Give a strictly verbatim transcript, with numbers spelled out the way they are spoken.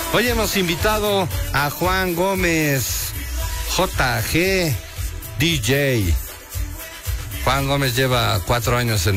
Hoy hemos invitado a Juan Gómez, J G D J. Juan Gómez lleva cuatro años en